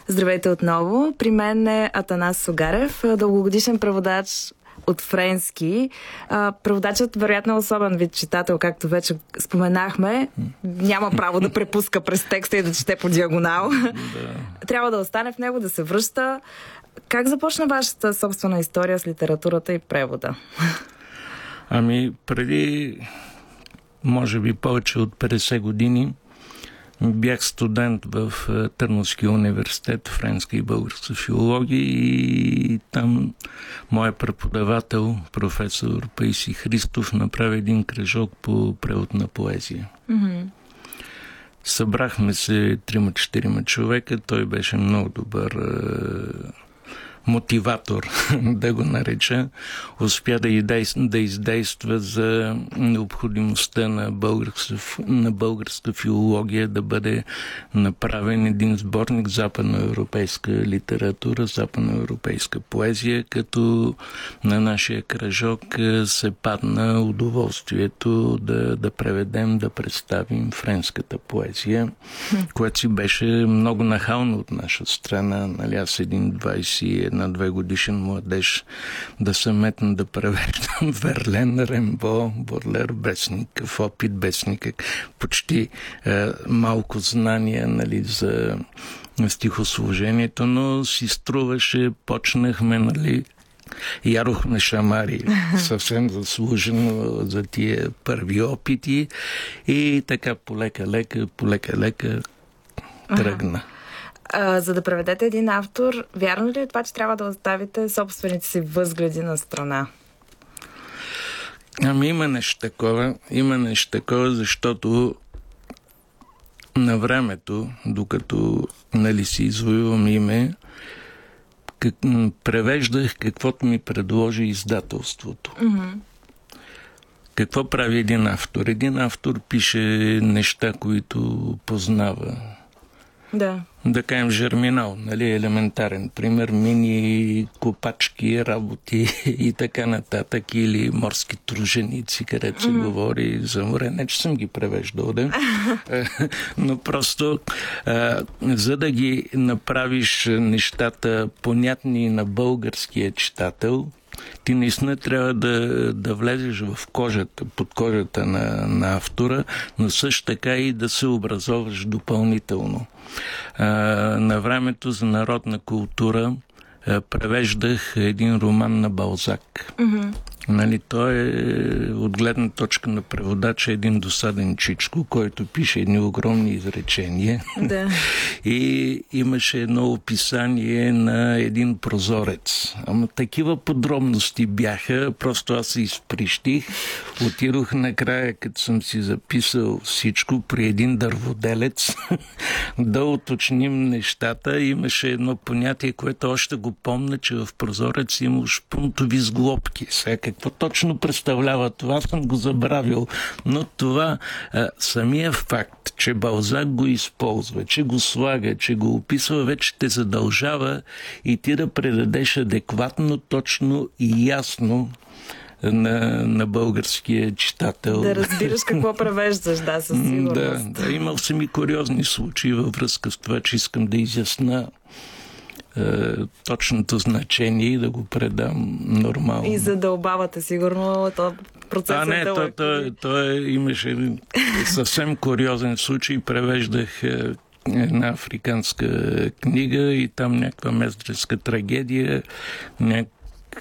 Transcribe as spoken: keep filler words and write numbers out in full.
Здравейте отново. При мен е Атанас Сугарев, дългогодишен преводач от френски. Преводачът вероятно е особен вид читател, както вече споменахме. Няма право да препуска през текста и да чете по диагонал. Да. Трябва да остане в него, да се връща. Как започна вашата собствена история с литературата и превода? Ами, преди, може би, повече от петдесет години бях студент в Търновския университет, френска и българска филология, и там моят преподавател, професор Паисий Христов, направи един кръжок по превод на поезия. Mm-hmm. Събрахме се трима-четирима човека, той беше много добър мотиватор, да го нареча, успя да, издейства, да издейства за необходимостта на българска, на българска филология да бъде направен един сборник западноевропейска литература, западноевропейска поезия, като на нашия кръжок се падна удоволствието да, да преведем, да представим френската поезия, което си беше много нахално от наша страна. Нали, аз един двайсет и една две годишен младеж да се метна да превеждам Верлен, Рембо, Бодлер, без никакъв опит, без никак почти е, малко знания, нали, за стихослужението, но си струваше, почнахме, нали, ярохме шамари, съвсем заслужено за тия първи опити, и така полека-лека, полека-лека тръгна. А, за да преведете един автор, вярно ли е това, че трябва да оставите собствените си възгледи на страна? Ами има нещо такова, има нещо такова, защото на времето, докато, нали, си извоювам име, как, превеждах каквото ми предложи издателството. Mm-hmm. Какво прави един автор? Един автор пише неща, които познава. Да. Да кажем жерминал, нали, елементарен пример, мини копачки, работи и така нататък, или морски труженици, където се mm-hmm. говори за море. Не, че съм ги превеждал, да? Но просто а, за да ги направиш нещата понятни на българския читател, ти наистина трябва да, да влезеш в кожата, под кожата на, на автора, но също така и да се образоваш допълнително. А, на времето за народна култура а, превеждах един роман на Балзак. Mm-hmm. Нали, той е от гледна точка на преводача един досаден чичко, който пише едни огромни изречения. Да. И имаше едно описание на един прозорец. Ама такива подробности бяха, просто аз се изприщих. Отидох накрая, като съм си записал всичко, при един дърводелец да уточним нещата. Имаше едно понятие, което още го помня, че в прозорец има шпунтови сглобки. Сега какво точно представлява това, съм го забравил. Но това, а, самия факт, че Балзак го използва, че го слага, че го описва, вече те задължава и ти да предадеш адекватно, точно и ясно на, на българския читател. Да разбираш какво превеждаш, да, със сигурност. Да, да, имал съм и куриозни случаи във връзка с това, че искам да изясна е, точното значение и да го предам нормално. И задълбавате сигурно то процесът. А, не, то, то, то е, имаше съвсем куриозен случай. Превеждах е, една африканска книга и там някаква месдренска трагедия, някакъв